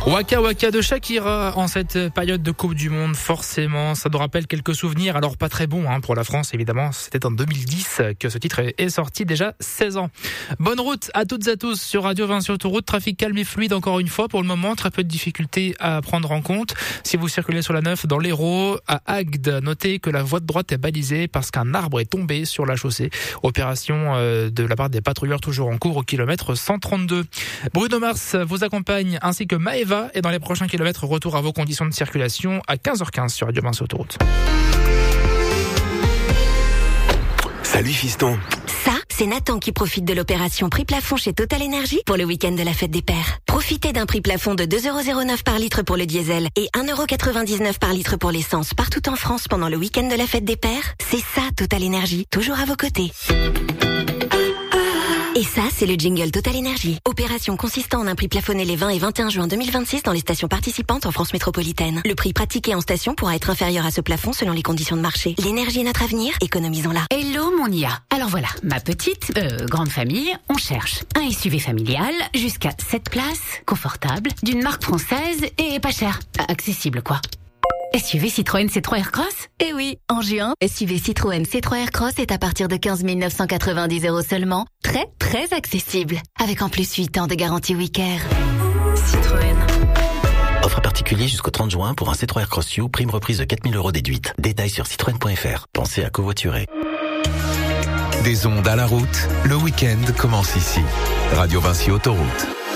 Waka Waka de Shakira en cette période de Coupe du Monde, forcément, ça nous rappelle quelques souvenirs, alors pas très bons pour la France évidemment, c'était en 2010 que ce titre est sorti, déjà 16 ans. Bonne route à toutes et à tous sur Radio Vinci Autoroute, trafic calme et fluide encore une fois pour le moment, très peu de difficultés à prendre en compte. Si vous circulez sur la 9 dans l'Hérault, à Agde, notez que la voie de droite est balisée parce qu'un arbre est tombé sur la chaussée. Opération de la part des patrouilleurs toujours en cours au kilomètre 132. Bruno Mars vous accompagne ainsi que Maëva et dans les prochains kilomètres, retour à vos conditions de circulation à 15h15 sur Radio Vinci Autoroute. Salut fiston. Ça, c'est Nathan qui profite de l'opération prix plafond chez Total Energy pour le week-end de la fête des pères. Profitez d'un prix plafond de 2,09€ par litre pour le diesel et 1,99€ par litre pour l'essence partout en France pendant le week-end de la fête des pères. C'est ça Total Energy, toujours à vos côtés. Et ça, c'est le jingle Total Energy. Opération consistant en un prix plafonné les 20 et 21 juin 2026 dans les stations participantes en France métropolitaine. Le prix pratiqué en station pourra être inférieur à ce plafond selon les conditions de marché. L'énergie est notre avenir, économisons-la. Hello mon IA. Alors voilà, ma petite, grande famille, on cherche un SUV familial jusqu'à 7 places, confortable, d'une marque française et pas cher. Accessible quoi. SUV Citroën C3 Aircross ? Eh oui, en juin, SUV Citroën C3 Aircross est à partir de 15 990€ seulement. Très, très accessible. Avec en plus 8 ans de garantie WeCare. Citroën. Offre particulier jusqu'au 30 juin pour un C3 Aircross U, prime reprise de 4 000€ déduite. Détails sur citroën.fr. Pensez à covoiturer. Des ondes à la route, le week-end commence ici. Radio Vinci Autoroute.